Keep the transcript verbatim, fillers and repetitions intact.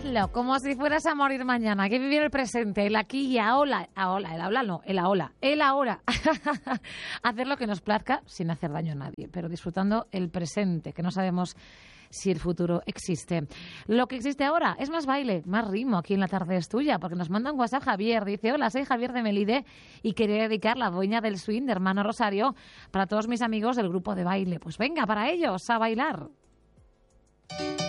Hazlo como si fueras a morir mañana. Hay que vivir el presente, el aquí y ahora. Ahora, el ahora no, el ahora. El ahora. Hacer lo que nos plazca sin hacer daño a nadie, pero disfrutando el presente, que no sabemos si el futuro existe. Lo que existe ahora es más baile, más ritmo. Aquí en La Tarde es Tuya, porque nos manda un WhatsApp Javier. Dice: hola, soy Javier de Melide y quería dedicar la dueña del swing de Hermano Rosario para todos mis amigos del grupo de baile. Pues venga, para ellos, a bailar.